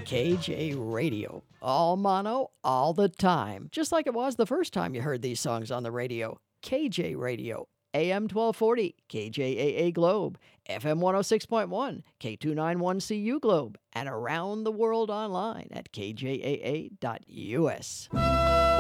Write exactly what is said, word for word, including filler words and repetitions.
K J Radio. All mono, all the time. Just like it was the first time you heard these songs on the radio. K J Radio. A M twelve forty, K J A A Globe, F M one oh six point one, K two ninety-one C U Globe, and around the world online at K J A A dot U S.